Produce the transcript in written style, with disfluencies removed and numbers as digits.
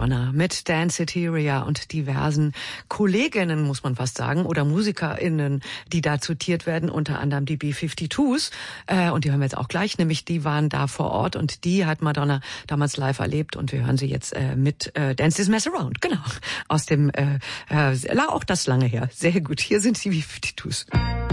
Madonna mit Dan Soteria und diversen Kolleginnen, muss man fast sagen, oder MusikerInnen, die da zitiert werden, unter anderem die B-52s. Und die hören wir jetzt auch gleich, nämlich die waren da vor Ort und die hat Madonna damals live erlebt und wir hören sie jetzt mit Dance This Mess Around, genau, aus dem, auch das lange her. Sehr gut, hier sind die B-52s.